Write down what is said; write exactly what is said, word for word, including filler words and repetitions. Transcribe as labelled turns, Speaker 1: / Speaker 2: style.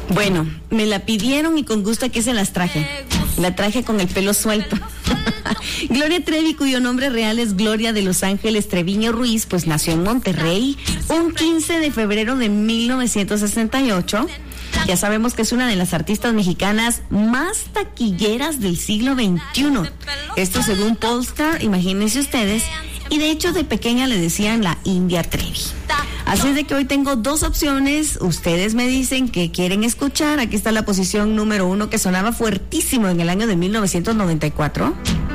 Speaker 1: Bueno, me la pidieron y con gusto aquí se las traje. La traje con el pelo suelto. Gloria Trevi, cuyo nombre real es Gloria de Los Ángeles Treviño Ruiz, pues nació en Monterrey un quince de febrero de mil novecientos sesenta y ocho. Ya sabemos que es una de las artistas mexicanas más taquilleras del siglo veintiuno. Esto según Pollstar, imagínense ustedes. Y de hecho de pequeña le decían la India Trevi. Así es de que hoy tengo dos opciones. Ustedes me dicen que quieren escuchar. Aquí está la posición número uno que sonaba fuertísimo en el año de mil novecientos noventa y cuatro.